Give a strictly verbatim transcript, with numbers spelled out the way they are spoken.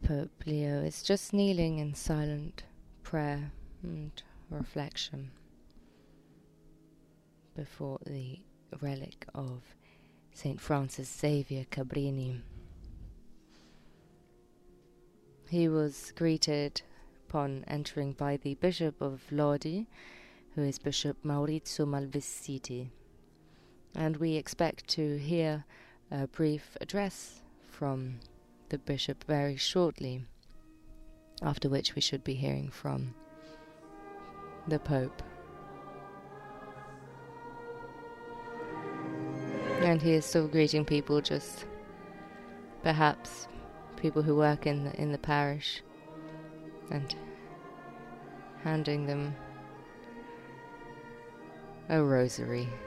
Pope Leo is just kneeling in silent prayer and reflection before the relic of Saint Francis Xavier Cabrini. He was greeted upon entering by the Bishop of Lodi, who is Bishop Maurizio Malvestiti, and we expect to hear a brief address from the Bishop very shortly, after which we should be hearing from the Pope. And he is still greeting people, just perhaps people who work in the, in the parish, and handing them a rosary.